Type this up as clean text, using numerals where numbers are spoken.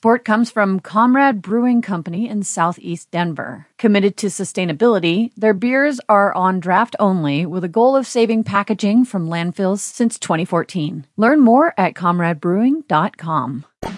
support comes from Comrade Brewing Company in Southeast Denver. Committed to sustainability, their beers are on draft only with a goal of saving packaging from landfills since 2014. Learn more at comradebrewing.com.